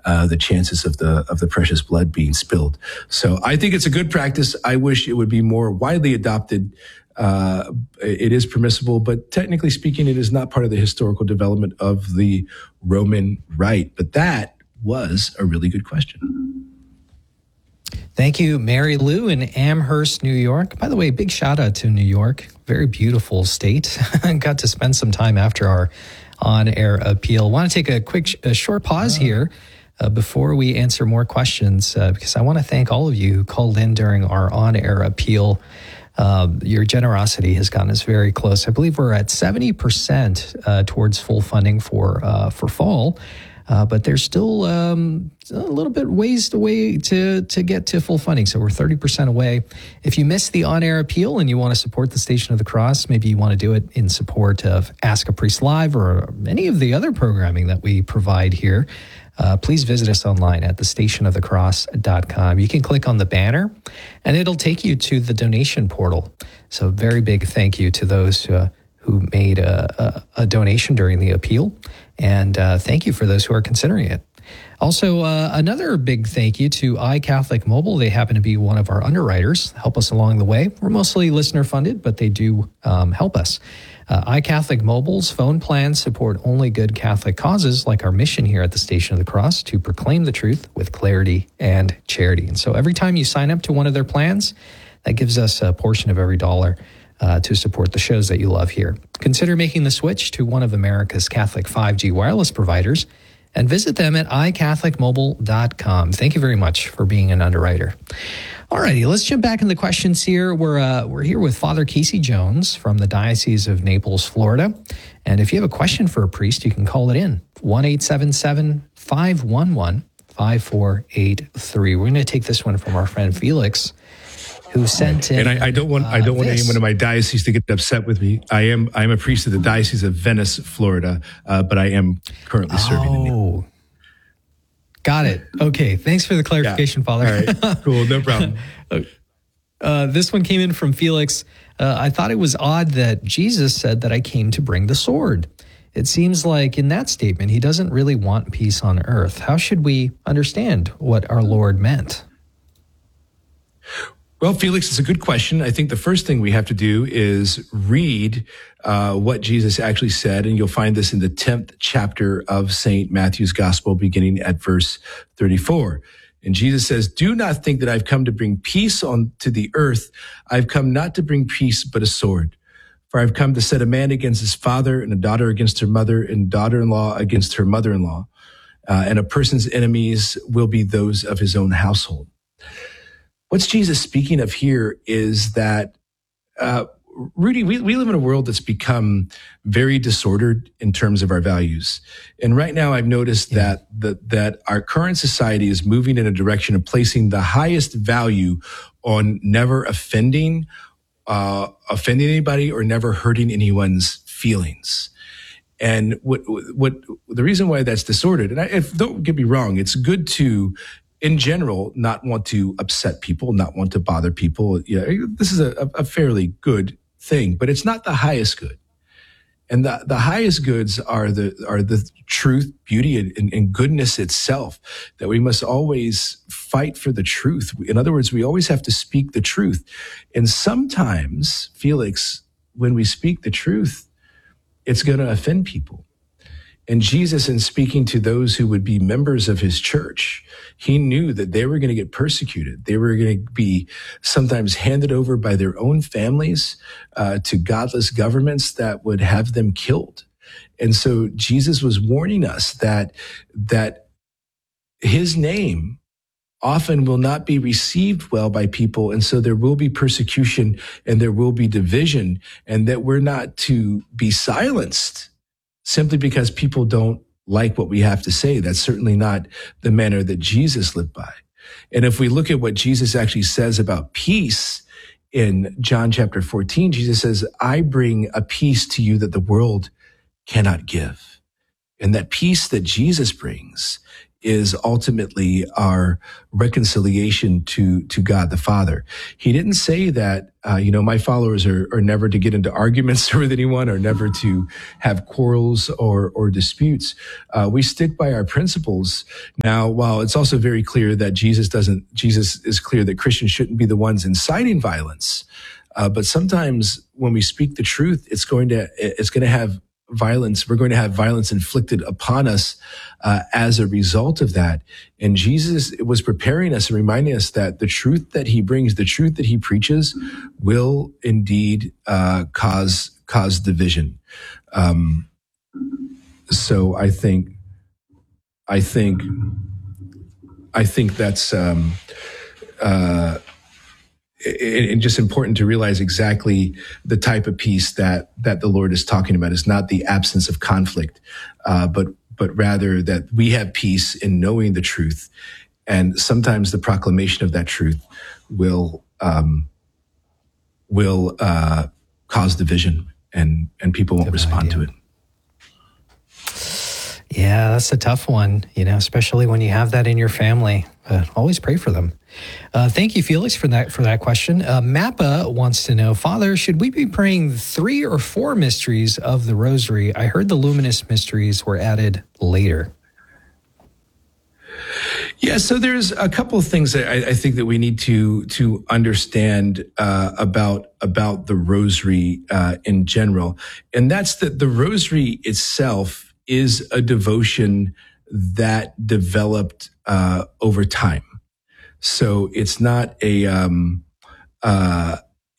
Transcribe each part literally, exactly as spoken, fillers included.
uh, the chances of the of the precious blood being spilled. So I think it's a good practice. I wish it would be more widely adopted. Uh, it is permissible, but technically speaking, it is not part of the historical development of the Roman rite. But that was a really good question. Thank you, Mary Lou in Amherst, New York. By the way, big shout out to New York. Very beautiful state. Got to spend some time after our on-air appeal. Want to take a quick, a short pause here uh, before we answer more questions, uh, because I want to thank all of you who called in during our on-air appeal. Uh, your generosity has gotten us very close. I believe we're at seventy percent uh, towards full funding for uh, for fall. Uh, but there's still um, a little bit ways away to, to get to full funding. So we're thirty percent away. If you missed the on-air appeal and you want to support the Station of the Cross, maybe you want to do it in support of Ask a Priest Live or any of the other programming that we provide here, uh, please visit us online at the station of the cross dot com. You can click on the banner and it'll take you to the donation portal. So very big thank you to those uh, who made a, a, a donation during the appeal. And uh, thank you for those who are considering it. Also, uh, another big thank you to iCatholic Mobile. They happen to be one of our underwriters, help us along the way. We're mostly listener funded, but they do um, help us. Uh, iCatholic Mobile's phone plans support only good Catholic causes, like our mission here at the Station of the Cross, to proclaim the truth with clarity and charity. And so every time you sign up to one of their plans, that gives us a portion of every dollar Uh, to support the shows that you love here. Consider making the switch to one of America's Catholic five G wireless providers and visit them at i catholic mobile dot com. Thank you very much for being an underwriter. All righty, let's jump back into questions here. We're uh, we're here with Father Casey Jones from the Diocese of Naples, Florida. And if you have a question for a priest, you can call it in. one eight seven seven, five one one, five four eight three. We're going to take this one from our friend Felix, who sent in. And I, I don't want uh, I don't want this. anyone in my diocese to get upset with me. I am I am a priest of the Diocese of Venice, Florida, uh, but I am currently serving. Oh, in got it. Okay, thanks for the clarification, yeah. Father. All right, cool, no problem. uh, this one came in from Felix. Uh, I thought it was odd that Jesus said that I came to bring the sword. It seems like in that statement, he doesn't really want peace on earth. How should we understand what our Lord meant? Well, Felix, it's a good question. I think the first thing we have to do is read uh, what Jesus actually said, and you'll find this in the tenth chapter of Saint Matthew's Gospel, beginning at verse thirty-four. And Jesus says, "Do not think that I've come to bring peace on to the earth. I've come not to bring peace, but a sword. For I've come to set a man against his father, and a daughter against her mother, and daughter-in-law against her mother-in-law. Uh, and a person's enemies will be those of his own household." What's Jesus speaking of here is that, uh, Rudy, we, we live in a world that's become very disordered in terms of our values. And right now I've noticed yeah. that, that, that our current society is moving in a direction of placing the highest value on never offending, uh, offending anybody or never hurting anyone's feelings. And what, what, the reason why that's disordered, and I, if, don't get me wrong, it's good to, in general, not want to upset people, not want to bother people. Yeah, this is a, a fairly good thing, but it's not the highest good. And the, the highest goods are the are the truth, beauty, and, and goodness itself, that we must always fight for the truth. In other words, we always have to speak the truth. And sometimes, Felix, when we speak the truth, it's going to offend people. And Jesus, in speaking to those who would be members of his church, he knew that they were going to get persecuted. They were going to be sometimes handed over by their own families uh, to godless governments that would have them killed. And so Jesus was warning us that that his name often will not be received well by people. And so there will be persecution and there will be division, and that we're not to be silenced simply because people don't like what we have to say. That's certainly not the manner that Jesus lived by. And if we look at what Jesus actually says about peace in John chapter fourteen, Jesus says, "I bring a peace to you that the world cannot give." And that peace that Jesus brings is ultimately our reconciliation to, to God the Father. He didn't say that, uh, you know, my followers are, are never to get into arguments with anyone or never to have quarrels or, or disputes. Uh, we stick by our principles. Now, while it's also very clear that Jesus doesn't, Jesus is clear that Christians shouldn't be the ones inciting violence. Uh, but sometimes when we speak the truth, it's going to, it's going to have violence. We're going to have violence inflicted upon us uh, as a result of that. And Jesus was preparing us and reminding us that the truth that he brings, the truth that he preaches, will indeed uh, cause cause division. Um, so I think, I think, I think that's um, uh, it, it just important to realize exactly the type of peace that that the Lord is talking about. It's not the absence of conflict, uh, but but rather that we have peace in knowing the truth, and sometimes the proclamation of that truth will um, will uh, cause division, and and people won't Good respond idea. to it. Yeah, that's a tough one, you know, especially when you have that in your family. But always pray for them. Uh, thank you, Felix, for that for that question. Uh, Mappa wants to know, Father, should we be praying three or four mysteries of the Rosary? I heard the luminous mysteries were added later. Yeah, so there's a couple of things that I, I think that we need to to understand uh, about about the Rosary uh, in general, and that's that the Rosary itself is a devotion that developed uh, over time. So it's not a, um, uh,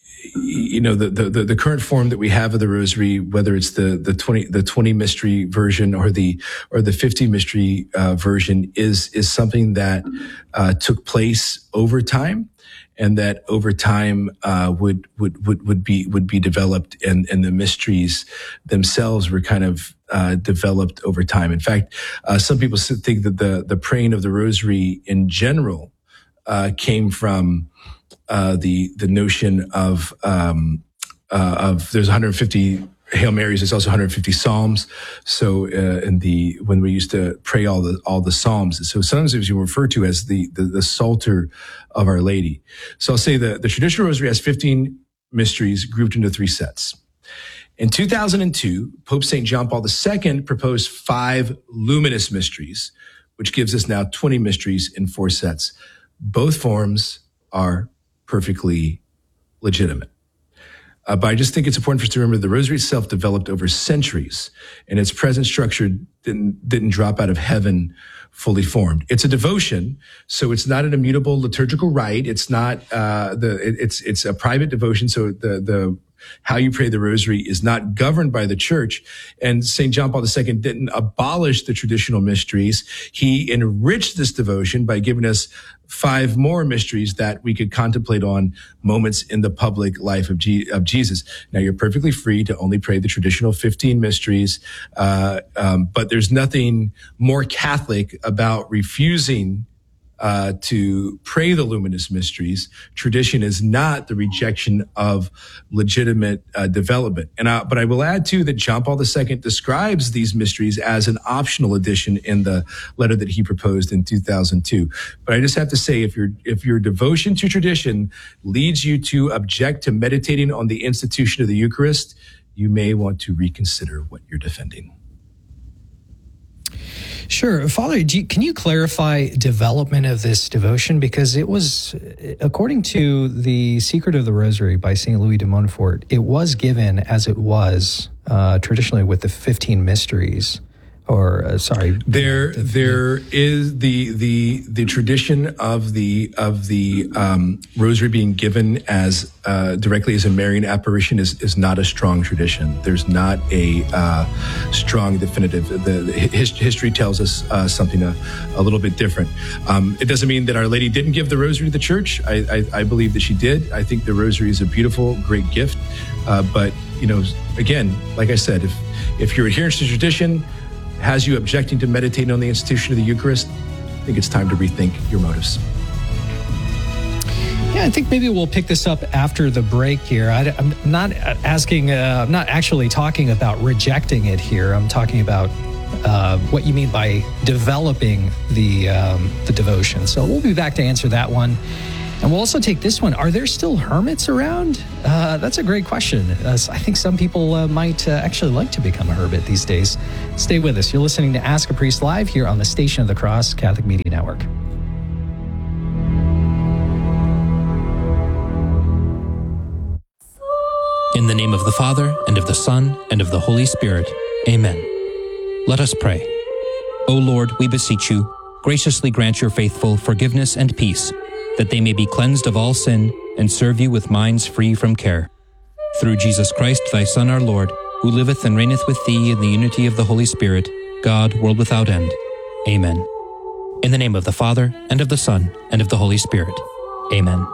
you know, the, the the current form that we have of the Rosary, whether it's the the twenty the twenty mystery version or the or the fifty mystery uh, version, is is something that uh, took place over time, and that over time uh, would would would would be would be developed, and and the mysteries themselves were kind of uh, developed over time. In fact, uh, some people think that the the praying of the Rosary in general uh, came from uh, the the notion of um, uh, of there's one hundred fifty Hail Marys. There's also one hundred fifty Psalms. So uh, in the when we used to pray all the all the Psalms, so sometimes it was referred to as the the, the Psalter of Our Lady. So I'll say the the traditional Rosary has fifteen mysteries grouped into three sets. In two thousand two, Pope Saint John Paul the Second proposed five luminous mysteries, which gives us now twenty mysteries in four sets. Both forms are perfectly legitimate. Uh, but I just think it's important for us to remember the Rosary itself developed over centuries, and its present structure didn't, didn't drop out of heaven fully formed. It's a devotion, so it's not an immutable liturgical rite. It's not uh, the it, it's it's a private devotion. So the the how you pray the Rosary is not governed by the Church. And Saint John Paul the Second didn't abolish the traditional mysteries. He enriched this devotion by giving us five more mysteries that we could contemplate on moments in the public life of, G- of Jesus. Now, you're perfectly free to only pray the traditional fifteen mysteries, uh, um, but there's nothing more Catholic about refusing Uh, to pray the luminous mysteries. Tradition is not the rejection of legitimate uh, development. And I, but I will add too that John Paul the Second describes these mysteries as an optional addition in the letter that he proposed in two thousand two. But I just have to say, if your if your devotion to tradition leads you to object to meditating on the institution of the Eucharist, you may want to reconsider what you're defending. Sure. Father, do you, can you clarify development of this devotion? Because it was, according to the Secret of the Rosary by Saint Louis de Montfort, it was given as it was uh, traditionally with the fifteen mysteries. Or uh, sorry, there the, there is the the the tradition of the of the um, Rosary being given as uh, directly as a Marian apparition is is not a strong tradition. There's not a uh, strong definitive. The, the his, history tells us uh, something a, a little bit different. Um, it doesn't mean that Our Lady didn't give the Rosary to the Church. I, I, I believe that she did. I think the Rosary is a beautiful, great gift. Uh, but you know, again, like I said, if if your adherence to tradition has you objecting to meditating on the institution of the Eucharist, I think it's time to rethink your motives. Yeah, I think maybe we'll pick this up after the break here. I, I'm not asking, uh, I'm not actually talking about rejecting it here. I'm talking about uh, what you mean by developing the um, the devotion. So we'll be back to answer that one. And we'll also take this one. Are there still hermits around? Uh, that's a great question. Uh, I think some people uh, might uh, actually like to become a hermit these days. Stay with us. You're listening to Ask a Priest Live here on the Station of the Cross Catholic Media Network. In the name of the Father, and of the Son, and of the Holy Spirit. Amen. Let us pray. O Lord, we beseech you, graciously grant your faithful forgiveness and peace, that they may be cleansed of all sin and serve you with minds free from care. Through Jesus Christ, thy Son, our Lord, who liveth and reigneth with thee in the unity of the Holy Spirit, God, world without end. Amen. In the name of the Father, and of the Son, and of the Holy Spirit. Amen.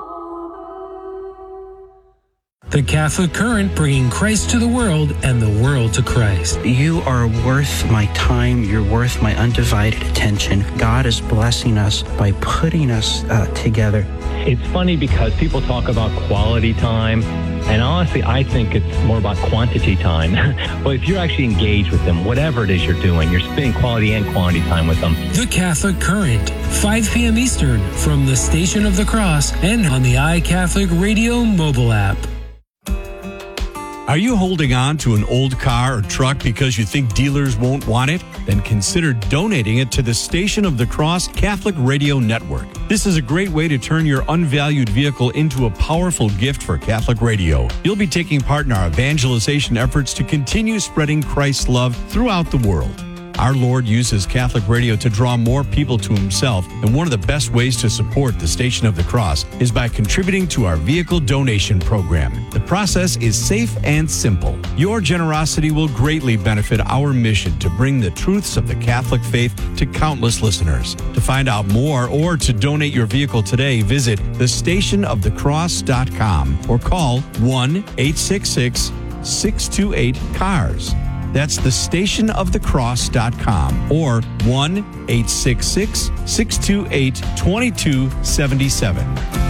The Catholic Current, bringing Christ to the world and the world to Christ. You are worth my time. You're worth my undivided attention. God is blessing us by putting us uh, together. It's funny because people talk about quality time, and honestly, I think it's more about quantity time. But if you're actually engaged with them, whatever it is you're doing, you're spending quality and quantity time with them. The Catholic Current, five p.m. Eastern, from the Station of the Cross and on the iCatholic Radio mobile app. Are you holding on to an old car or truck because you think dealers won't want it? Then consider donating it to the Station of the Cross Catholic Radio Network. This is a great way to turn your unvalued vehicle into a powerful gift for Catholic radio. You'll be taking part in our evangelization efforts to continue spreading Christ's love throughout the world. Our Lord uses Catholic radio to draw more people to himself, and one of the best ways to support the Station of the Cross is by contributing to our vehicle donation program. The process is safe and simple. Your generosity will greatly benefit our mission to bring the truths of the Catholic faith to countless listeners. To find out more or to donate your vehicle today, visit the station of the cross dot com or call one eight six six, six two eight, C A R S. That's the station of the cross dot com or one eight six six, six two eight, two two seven seven.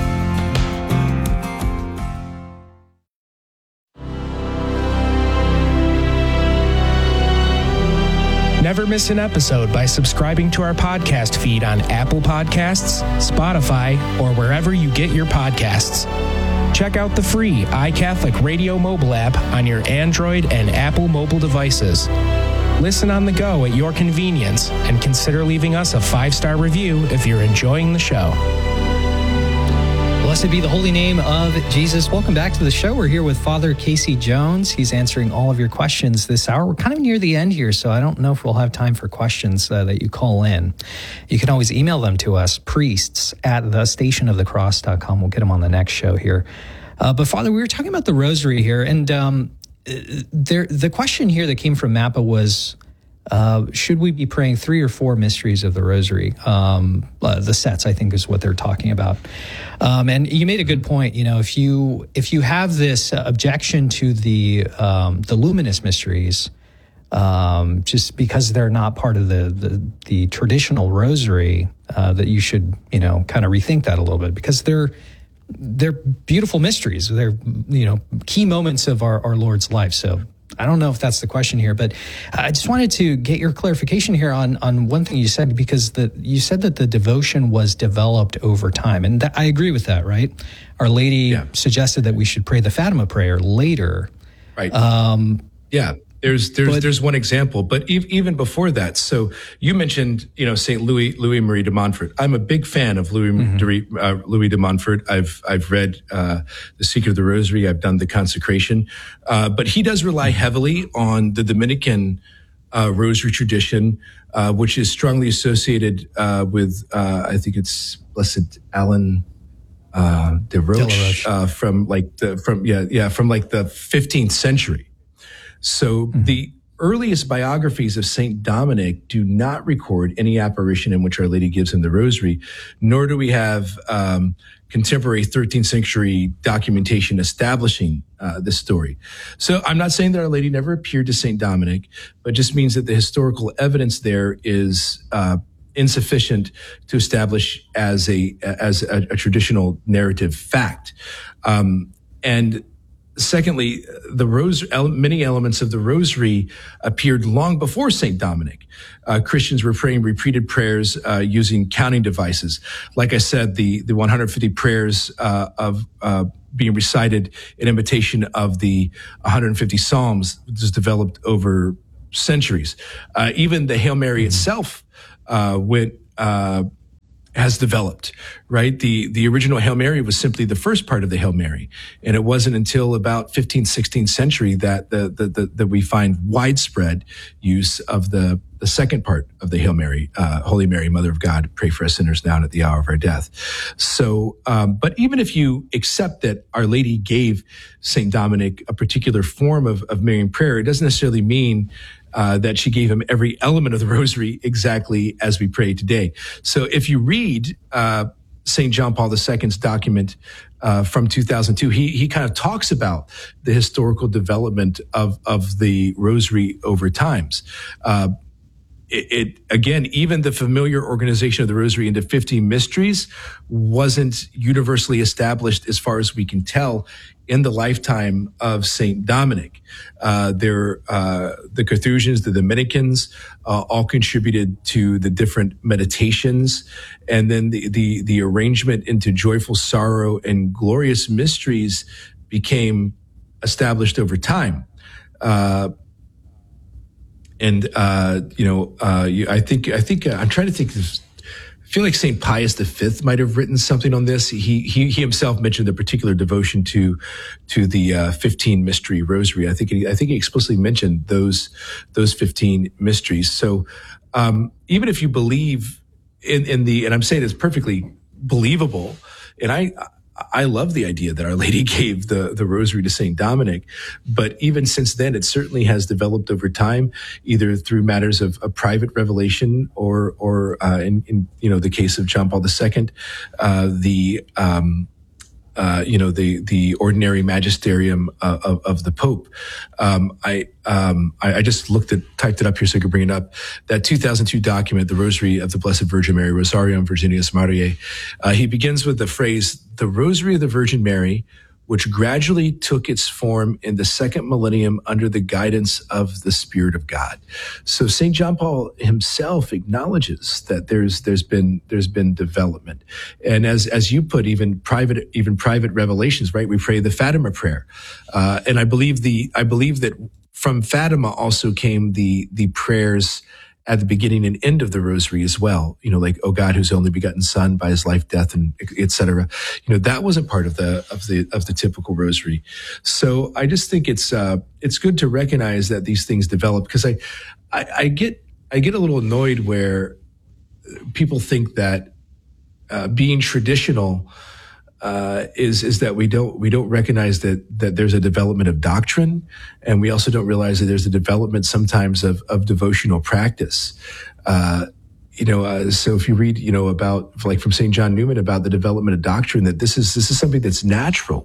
Never miss an episode by subscribing to our podcast feed on Apple Podcasts, Spotify, or wherever you get your podcasts. Check out the free iCatholic Radio mobile app on your Android and Apple mobile devices. Listen on the go at your convenience and consider leaving us a five-star review if you're enjoying the show. Blessed be the holy name of Jesus. Welcome back to the show. We're here with Father Casey Jones. He's answering all of your questions this hour. We're kind of near the end here, so I don't know if we'll have time for questions uh, that you call in. You can always email them to us, priests at the station of the cross dot com. We'll get them on the next show here. Uh, but Father, we were talking about the rosary here, and um, there, the question here that came from Mappa was, Uh, should we be praying three or four mysteries of the rosary? Um, uh, the sets, I think, is what they're talking about. Um, and you made a good point. You know, if you if you have this uh, objection to the um, the luminous mysteries, um, just because they're not part of the the, the traditional rosary, uh, that you should you know kind of rethink that a little bit, because they're they're beautiful mysteries. They're you know key moments of our, our Lord's life. So I don't know if that's the question here, but I just wanted to get your clarification here on, on one thing you said, because the, you said that the devotion was developed over time. And that, I agree with that, right? Our Lady yeah. suggested that we should pray the Fatima prayer later. Right. Um, yeah. There's there's but, there's one example, but e- even before that. So you mentioned, you know, Saint Louis Louis Marie de Montfort. I'm a big fan of Louis mm-hmm. de, uh, Louis de Montfort. I've I've read uh, The Secret of the Rosary. I've done the consecration, uh, but he does rely heavily on the Dominican uh, Rosary tradition, uh, which is strongly associated uh, with uh, I think it's Blessed Alan uh, de Roche uh, from like the from yeah yeah from like the fifteenth century. So mm-hmm. the earliest biographies of Saint Dominic do not record any apparition in which Our Lady gives him the rosary, nor do we have um, contemporary thirteenth century documentation establishing uh, this story. So I'm not saying that Our Lady never appeared to Saint Dominic, but just means that the historical evidence there is uh, insufficient to establish as a as a, a traditional narrative fact. Um, and secondly, the rose, many elements of the rosary appeared long before Saint Dominic. Uh, Christians were praying repeated prayers uh, using counting devices. Like I said, the, the one hundred fifty prayers uh, of uh, being recited in imitation of the one hundred fifty Psalms was developed over centuries. Uh, even the Hail Mary itself uh, went uh, has developed, right? The the original Hail Mary was simply the first part of the Hail Mary. And it wasn't until about fifteenth, sixteenth century that the, the, the, that we find widespread use of the, the second part of the Hail Mary, uh, Holy Mary, Mother of God, pray for us sinners now and at the hour of our death. So, um, but even if you accept that Our Lady gave Saint Dominic a particular form of, of Marian prayer, it doesn't necessarily mean Uh, that she gave him every element of the rosary exactly as we pray today. So if you read uh, Saint John Paul the Second's document uh, from two thousand two, he he kind of talks about the historical development of of the rosary over times. Uh, It, it again, even the familiar organization of the Rosary into fifty mysteries wasn't universally established, as far as we can tell, in the lifetime of Saint Dominic. Uh, there, uh, the Carthusians, the Dominicans, uh, all contributed to the different meditations, and then the the the arrangement into joyful sorrow and glorious mysteries became established over time. Uh, And, uh, you know, uh, you, I think, I think, uh, I'm trying to think of, I feel like Saint Pius the Fifth might have written something on this. He, he, he himself mentioned a particular devotion to, to the, uh, fifteen mystery rosary. I think, he, I think he explicitly mentioned those, those fifteen mysteries. So, um, even if you believe in, in the, and I'm saying it's perfectly believable, and I, I love the idea that Our Lady gave the, the rosary to Saint Dominic, but even since then, it certainly has developed over time, either through matters of, of private revelation or, or uh, in, in, you know, the case of John Paul the Second, uh, the, um, uh, you know, the, the ordinary magisterium uh, of, of the Pope. Um, I, um, I, I just looked at, typed it up here so I could bring it up. That two thousand two document, the Rosary of the Blessed Virgin Mary, Rosarium Virginitas Mariae, uh, he begins with the phrase, the Rosary of the Virgin Mary, which gradually took its form in the second millennium under the guidance of the Spirit of God. So Saint John Paul himself acknowledges that there's there's been there's been development, and as as you put, even private even private revelations. Right, we pray the Fatima prayer, uh, and I believe the I believe that from Fatima also came the the prayers at the beginning and end of the rosary as well. You know, like, "O God, whose only begotten Son, by his life, death, and et cetera" You know, that wasn't part of the of the of the typical rosary. So I just think it's uh, it's good to recognize that these things develop, because I, I I get I get a little annoyed where people think that uh, being traditional uh, is is that we don't we don't recognize that that there's a development of doctrine, and we also don't realize that there's a development sometimes of of devotional practice. Uh, you know, uh, so if you read, you know, about, like, from Saint John Newman about the development of doctrine, that this is this is something that's natural,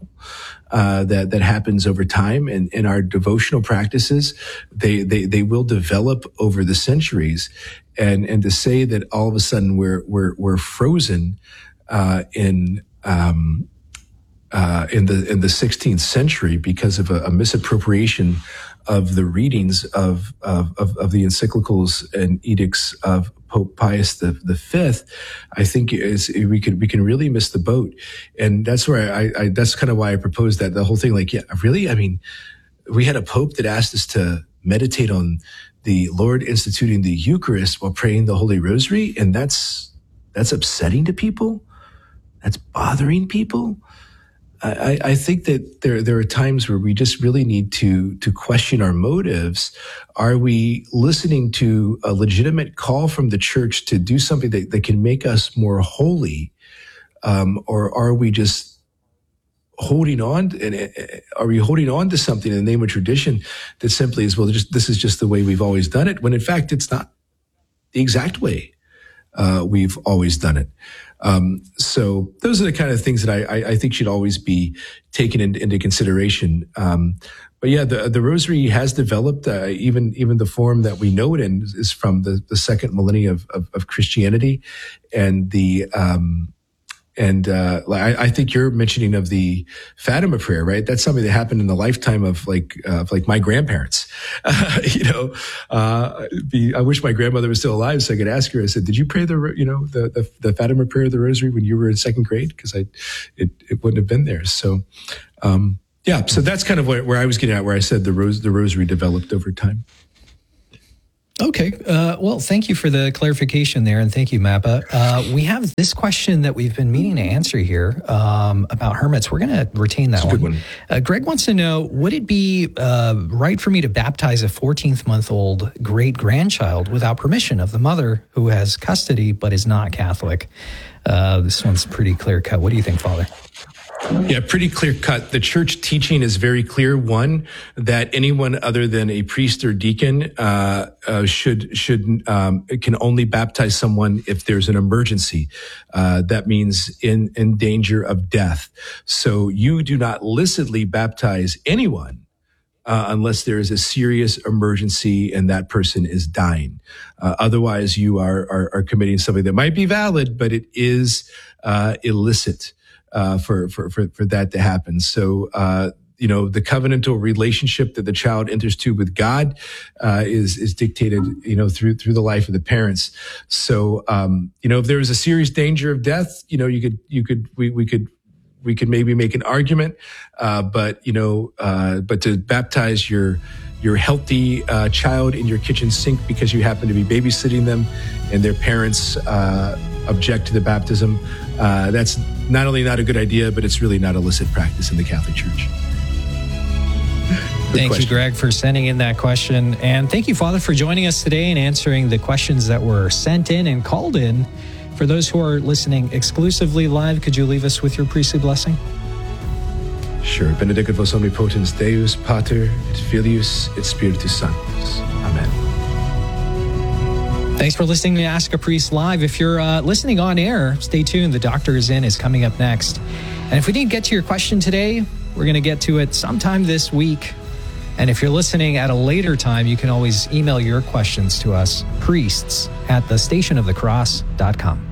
uh, that that happens over time, and in our devotional practices, they they they will develop over the centuries, and and to say that all of a sudden we're we're we're frozen uh, in Um, uh, in the in the sixteenth century because of a, a misappropriation of the readings of of, of of the encyclicals and edicts of Pope Pius the, the Fifth, I think is we could we can really miss the boat, and that's where I, I that's kind of why I proposed that the whole thing. Like, yeah, really, I mean, we had a Pope that asked us to meditate on the Lord instituting the Eucharist while praying the Holy Rosary, and that's that's upsetting to people. That's bothering people. I, I think that there there are times where we just really need to to question our motives. Are we listening to a legitimate call from the Church to do something that, that can make us more holy, um, or are we just holding on? And are we holding on to something in the name of tradition that simply is, well, just this is just the way we've always done it, when in fact it's not the exact way uh, we've always done it. Um, so those are the kind of things that I, I, I think should always be taken in, into consideration. Um, but yeah, the, the rosary has developed, uh, even, even the form that we know it in is from the, the second millennium of, of, of Christianity. And the, um, And uh, I, I think you're mentioning of the Fatima prayer, right? That's something that happened in the lifetime of like uh, of like my grandparents. Uh, you know, uh, be, I wish my grandmother was still alive so I could ask her. I said, "Did you pray the you know the the, the Fatima prayer of the Rosary when you were in second grade?" Because I it it wouldn't have been there. So um, yeah, so that's kind of where, where I was getting at, where I said the rose the Rosary developed over time. Okay. Uh, well, thank you for the clarification there. And thank you, Mappa. Uh, we have this question that we've been meaning to answer here um, about hermits. We're going to retain that one. one. Uh, Greg wants to know, would it be uh, right for me to baptize a fourteenth-month-old great-grandchild without permission of the mother who has custody but is not Catholic? Uh, this one's pretty clear-cut. What do you think, Father? Yeah, pretty clear cut. The church teaching is very clear. One, that anyone other than a priest or deacon uh, uh, should should um, can only baptize someone if there's an emergency. Uh, that means in in danger of death. So you do not licitly baptize anyone uh, unless there is a serious emergency and that person is dying. Uh, otherwise, you are, are are committing something that might be valid, but it is uh, illicit. Uh, for, for, for, for that to happen. So, uh, you know, the covenantal relationship that the child enters to with God, uh, is, is dictated, you know, through, through the life of the parents. So, um, you know, if there was a serious danger of death, you know, you could, you could, we, we could, we could maybe make an argument, uh, but, you know, uh, but to baptize your, your healthy, uh, child in your kitchen sink because you happen to be babysitting them and their parents, uh, object to the baptism, uh, that's not only not a good idea, but it's really not a illicit practice in the Catholic Church. Thank question. you, Greg, for sending in that question. And thank you, Father, for joining us today and answering the questions that were sent in and called in. For those who are listening exclusively live, could you leave us with your priestly blessing? Sure. Benedicat vos omnipotens Deus, Pater, et Filius, et Spiritus Sanctus. Amen. Thanks for listening to Ask a Priest Live. If you're uh, listening on air, stay tuned. The Doctor is In is coming up next. And if we didn't get to your question today, we're going to get to it sometime this week. And if you're listening at a later time, you can always email your questions to us, priests at the station of the cross dot com.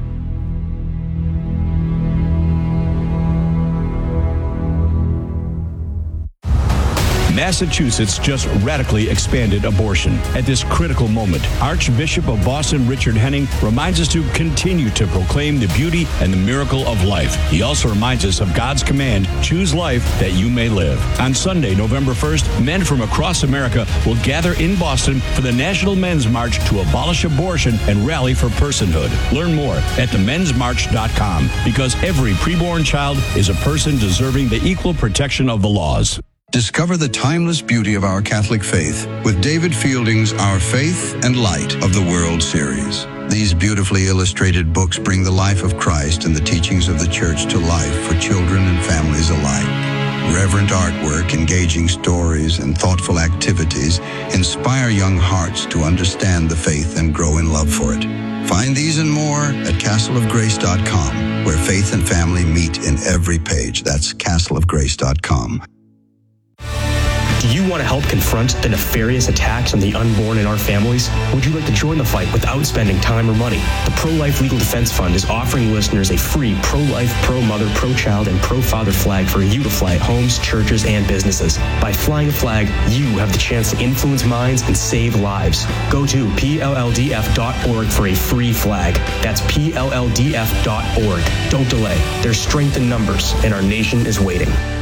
Massachusetts just radically expanded abortion. At this critical moment, Archbishop of Boston Richard Henning reminds us to continue to proclaim the beauty and the miracle of life. He also reminds us of God's command, choose life that you may live. On Sunday, November first, men from across America will gather in Boston for the National Men's March to abolish abortion and rally for personhood. Learn more at the men's march dot com, because every preborn child is a person deserving the equal protection of the laws. Discover the timeless beauty of our Catholic faith with David Fielding's Our Faith and Light of the World series. These beautifully illustrated books bring the life of Christ and the teachings of the Church to life for children and families alike. Reverent artwork, engaging stories, and thoughtful activities inspire young hearts to understand the faith and grow in love for it. Find these and more at castle of grace dot com, where faith and family meet in every page. That's castle of grace dot com. Do you want to help confront the nefarious attacks on the unborn in our families? Would you like to join the fight without spending time or money? The Pro-Life Legal Defense Fund is offering listeners a free pro-life, pro-mother, pro-child, and pro-father flag for you to fly at homes, churches, and businesses. By flying a flag, you have the chance to influence minds and save lives. Go to P L L D F dot org for a free flag. That's P L L D F dot org. Don't delay. There's strength in numbers, and our nation is waiting.